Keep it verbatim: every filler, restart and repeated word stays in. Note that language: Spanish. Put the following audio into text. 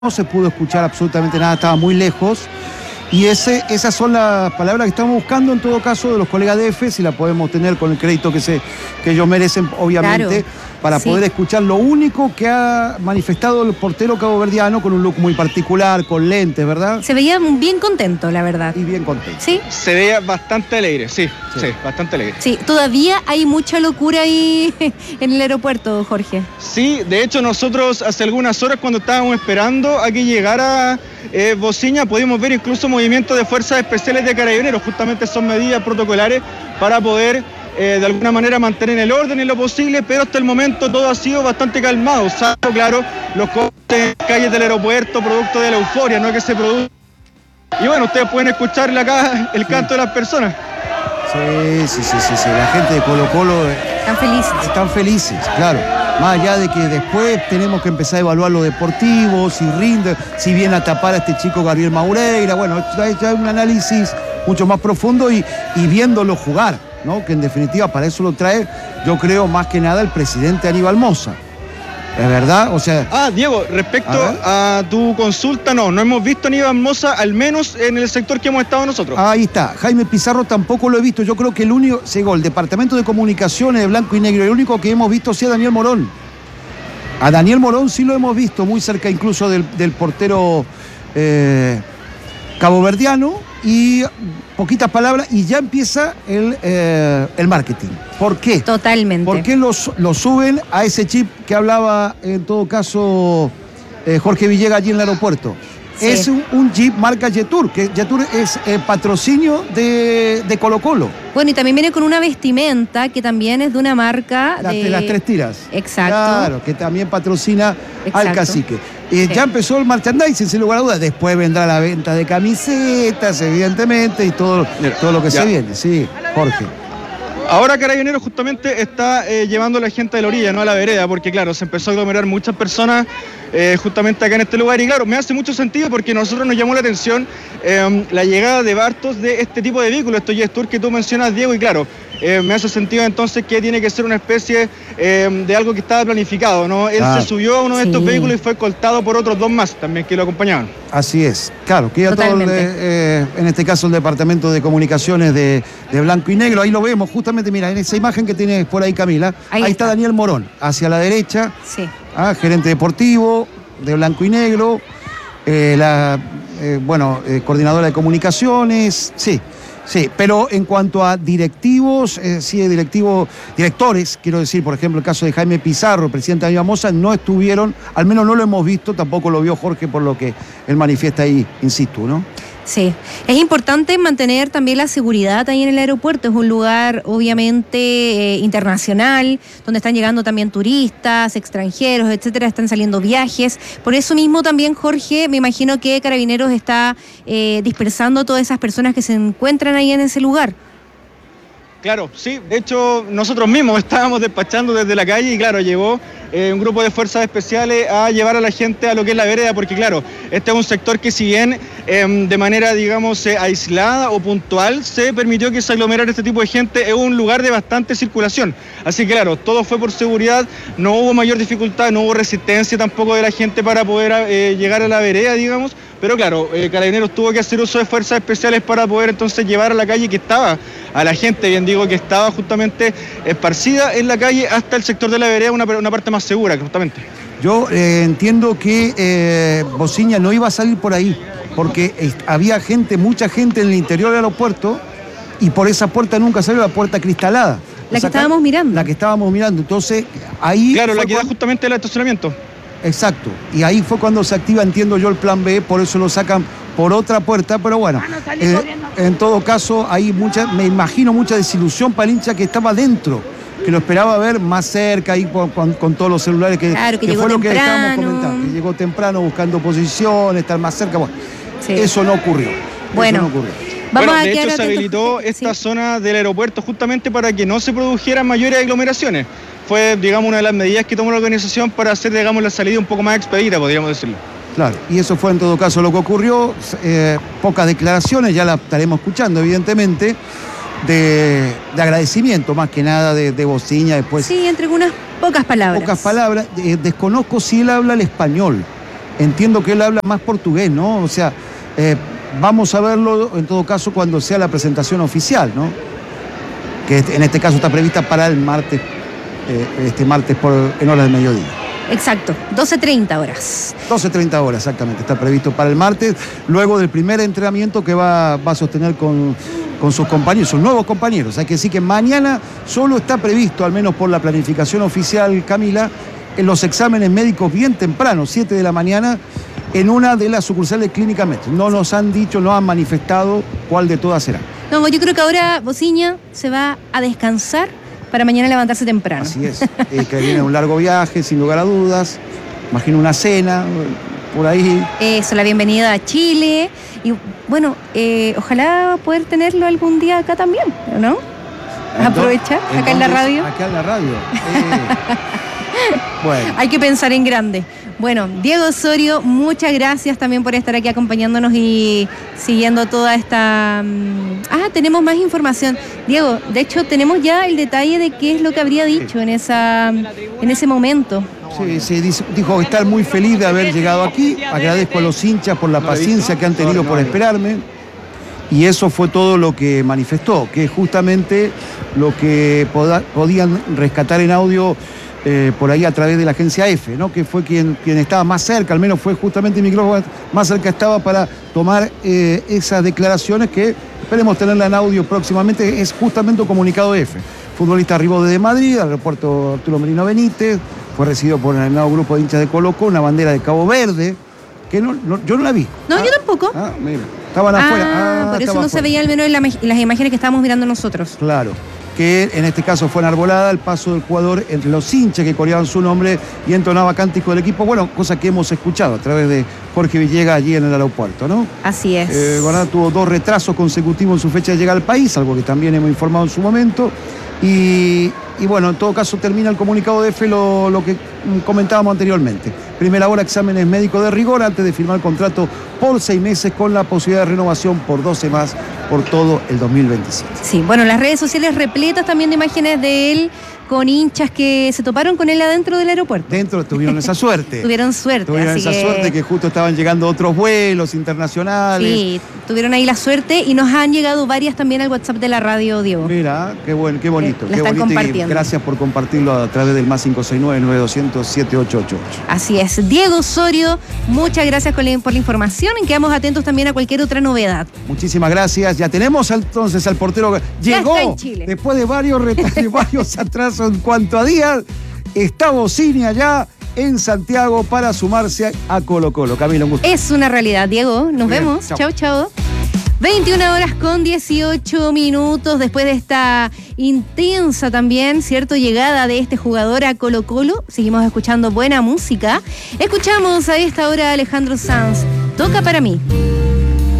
no se pudo escuchar absolutamente nada, estaba muy lejos. Y ese, esas son las palabras que estamos buscando en todo caso de los colegas de F, si la podemos tener con el crédito que, se, que ellos merecen, obviamente, claro, para sí. poder escuchar lo único que ha manifestado el portero caboverdiano con un look muy particular, con lentes, ¿verdad? Se veía bien contento, la verdad. Y bien contento. Sí. Se veía bastante alegre, sí, sí, sí, bastante alegre. Sí, todavía hay mucha locura ahí en el aeropuerto, Jorge. Sí, de hecho nosotros hace algunas horas cuando estábamos esperando a que llegara eh, Bociña, pudimos ver incluso movimientos de fuerzas especiales de carabineros, justamente son medidas protocolares para poder eh, de alguna manera mantener el orden en lo posible, pero hasta el momento todo ha sido bastante calmado, salvo claro los cortes en calles del aeropuerto, producto de la euforia, ¿no?, que se produce. Y bueno, ustedes pueden escucharle acá el canto sí. de las personas. Sí, sí, sí, sí, sí, la gente de Colo Colo están felices. Están felices, claro. Más allá de que después tenemos que empezar a evaluar lo deportivo, si rinde, si viene a tapar a este chico Gabriel Maureira. Bueno, ya hay un análisis mucho más profundo y, y viéndolo jugar, ¿no? Que en definitiva para eso lo trae, yo creo, más que nada el presidente Aníbal Mosa. ¿Es verdad? O sea... Ah, Diego, respecto a, a tu consulta, no, no hemos visto a Aníbal Mosa, al menos en el sector que hemos estado nosotros. Ahí está, Jaime Pizarro tampoco lo he visto, yo creo que el único, llegó el Departamento de Comunicaciones de Blanco y Negro, el único que hemos visto sí a Daniel Morón. A Daniel Morón sí lo hemos visto, muy cerca incluso del, del portero eh, caboverdiano, y poquitas palabras, y ya empieza el, eh, el marketing. ¿Por qué? Totalmente. ¿Por qué los, los suben a ese chip que hablaba en todo caso eh, Jorge Villegas allí en el aeropuerto? Sí. Es un, un jeep marca Jetour, que Jetour es el patrocinio de, de Colo Colo. Bueno, y también viene con una vestimenta que también es de una marca Las, de... de las tres tiras. Exacto. Claro, que también patrocina Exacto. al cacique. Eh, sí. Ya empezó el merchandising, sin lugar a dudas. Después vendrá la venta de camisetas, evidentemente, y todo, todo lo que ya. se viene. Sí, Jorge. Ahora Carabineros justamente está eh, llevando a la gente de la orilla, no a la vereda, porque claro, se empezó a aglomerar muchas personas eh, justamente acá en este lugar. Y claro, me hace mucho sentido porque a nosotros nos llamó la atención eh, la llegada de Bartos de este tipo de vehículos, estos Jetour que tú mencionas, Diego, y claro, eh, me hace sentido entonces que tiene que ser una especie eh, de algo que estaba planificado, ¿no? Él ah, se subió a uno de sí. estos vehículos y fue escoltado por otros dos más también que lo acompañaban. Así es, claro, que ya todo el de, eh, en este caso el Departamento de Comunicaciones de, de Blanco y Negro, ahí lo vemos justamente, mira, en esa imagen que tienes por ahí, Camila, ahí, ahí está. está Daniel Morón, hacia la derecha, sí. ah, gerente deportivo de Blanco y Negro, eh, la, eh, bueno, eh, coordinadora de comunicaciones, sí. Sí, pero en cuanto a directivos, eh, sí, directivos, directores, quiero decir, por ejemplo, el caso de Jaime Pizarro, presidente de Aníbal Mosa, no estuvieron, al menos no lo hemos visto, tampoco lo vio Jorge, por lo que él manifiesta ahí, insisto, ¿no? Sí, es importante mantener también la seguridad ahí en el aeropuerto, es un lugar obviamente eh, internacional, donde están llegando también turistas, extranjeros, etcétera, están saliendo viajes, por eso mismo también, Jorge, me imagino que Carabineros está eh, dispersando a todas esas personas que se encuentran ahí en ese lugar. Claro, sí, de hecho nosotros mismos estábamos despachando desde la calle y claro, llegó eh, un grupo de fuerzas especiales a llevar a la gente a lo que es la vereda, porque claro, este es un sector que si bien eh, de manera, digamos, eh, aislada o puntual se permitió que se aglomerara este tipo de gente, es un lugar de bastante circulación, así que claro, todo fue por seguridad, no hubo mayor dificultad, no hubo resistencia tampoco de la gente para poder eh, llegar a la vereda, digamos, pero claro, eh, Carabineros tuvo que hacer uso de fuerzas especiales para poder entonces llevar a la calle que estaba, a la gente, bien digo, que estaba justamente esparcida en la calle hasta el sector de la vereda, una, una parte más segura, justamente. Yo eh, entiendo que eh, Bociña no iba a salir por ahí, porque eh, había gente, mucha gente en el interior del aeropuerto, y por esa puerta nunca salió, la puerta cristalada. La o sea, que estábamos acá, mirando. La que estábamos mirando, entonces ahí... Claro, la que da cuando... justamente el estacionamiento. Exacto, y ahí fue cuando se activa, entiendo yo, el plan B, por eso lo sacan por otra puerta, pero bueno, eh, en todo caso, hay mucha, me imagino mucha desilusión para el hincha que estaba dentro, que lo esperaba ver más cerca, ahí con, con, con todos los celulares, que, claro, que, que fue temprano. Lo que estábamos comentando, que llegó temprano buscando posición, estar más cerca, bueno, sí. eso no ocurrió. Bueno. Eso no ocurrió. Vamos bueno, a de hecho se atentos. habilitó esta sí. zona del aeropuerto justamente para que no se produjeran mayores aglomeraciones. Fue, digamos, una de las medidas que tomó la organización para hacer, digamos, la salida un poco más expedita, podríamos decirlo. Claro, y eso fue en todo caso lo que ocurrió, eh, pocas declaraciones, ya la estaremos escuchando evidentemente, de, de agradecimiento más que nada de, de Bociña después. Sí, entre unas pocas palabras. Pocas palabras, eh, desconozco si él habla el español. entiendo que él habla más portugués, ¿no? O sea, eh, vamos a verlo en todo caso cuando sea la presentación oficial, ¿no? Que en este caso está prevista para el martes, eh, este martes por, en horas del mediodía. Exacto, doce treinta horas. doce treinta horas, exactamente, está previsto para el martes, luego del primer entrenamiento que va, va a sostener con, con sus compañeros, sus nuevos compañeros. Hay que decir que mañana solo está previsto, al menos por la planificación oficial, Camila, en los exámenes médicos bien temprano, siete de la mañana, en una de las sucursales de Clínica Metro. No nos han dicho, no han manifestado cuál de todas será. No, yo creo que ahora Bociña se va a descansar para mañana levantarse temprano. Así es, eh, que viene un largo viaje, sin lugar a dudas. Imagino una cena, por ahí. Eso, la bienvenida a Chile. Y bueno, eh, ojalá poder tenerlo algún día acá también, ¿no? Aprovechar, acá en la radio. Acá en la radio. Eh. Bueno. Hay que pensar en grande. Bueno, Diego Osorio, muchas gracias también por estar aquí acompañándonos y siguiendo toda esta... Ah, tenemos más información. Diego, de hecho tenemos ya el detalle de qué es lo que habría dicho en, esa, en ese momento. Sí, sí, dijo estar muy feliz de haber llegado aquí. Agradezco a los hinchas por la paciencia que han tenido por esperarme. Y eso fue todo lo que manifestó, que es justamente lo que poda, podían rescatar en audio eh, por ahí a través de la agencia F, ¿no? Que fue quien, quien estaba más cerca, al menos fue justamente el micrófono más cerca estaba para tomar eh, esas declaraciones que esperemos tenerla en audio próximamente. Es justamente un comunicado de F. Futbolista arribó desde Madrid, al aeropuerto Arturo Merino Benítez, fue recibido por el nuevo grupo de hinchas de Colo-Colo, una bandera de Cabo Verde, que no, no, yo no la vi. No, ah, yo tampoco. Ah, mira, estaban ah, afuera. Ah, por eso no afuera. se veía al menos en, la, en las imágenes que estábamos mirando nosotros. Claro, que en este caso fue enarbolada el paso del jugador entre los hinchas que coreaban su nombre y entonaba cántico del equipo, bueno, cosa que hemos escuchado a través de Jorge Villegas allí en el aeropuerto, ¿no? Así es. Eh, Guaraná tuvo dos retrasos consecutivos en su fecha de llegada al país, algo que también hemos informado en su momento. Y, y bueno, en todo caso termina el comunicado de F lo, lo que comentábamos anteriormente. Primera hora, exámenes médicos de rigor antes de firmar el contrato por seis meses con la posibilidad de renovación por doce más por todo el dos mil veintisiete. Sí, bueno, las redes sociales repletas también de imágenes de él con hinchas que se toparon con él adentro del aeropuerto. Dentro tuvieron esa suerte. Tuvieron suerte. Tuvieron así esa que... suerte que justo estaban llegando otros vuelos internacionales. Sí, tuvieron ahí la suerte y nos han llegado varias también al WhatsApp de la radio, Diego. Mira, qué bueno, qué bonito. La qué están bonito compartiendo. Y gracias por compartirlo a través del más cinco seis nueve, nueve dos cero cero, siete ocho ocho ocho. Así es. Diego Osorio, muchas gracias por la, por la información y quedamos atentos también a cualquier otra novedad. Muchísimas gracias. Ya tenemos entonces al portero que llegó está en Chile. Después de varios, de varios atrasos en cuanto a días. Está Bociña allá en Santiago para sumarse a Colo-Colo. Camilo, un gusto. Es una realidad, Diego. Nos Bien, vemos. chao. Chao, chao. veintiuna horas con dieciocho minutos después de esta intensa también, ¿cierto? Llegada de este jugador a Colo-Colo. Seguimos escuchando buena música. Escuchamos a esta hora a Alejandro Sanz. Toca para mí.